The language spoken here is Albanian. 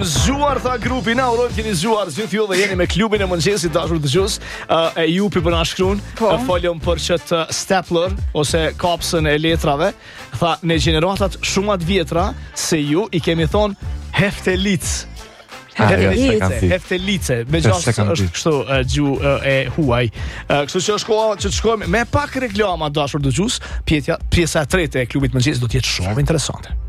kanë zgjuar tha grupi, na urojmë keni zgjuar gjithë ju dhe jeni me klubin e mëngjesit dashur dëgjues. E Jupi po na shkruan, folëm për çet stapler ose kapsën e letrave. Tha në gjeneratat shumë të vjetra se ju i kemi thon heftelic. Heftelice, me gjasë është kështu gjuhë e huaj. Kështu që është koha që të shkojmë me pak reklama dashur dëgjues. Pjesa e tretë e klubit mëngjesit do të jetë shumë interesante.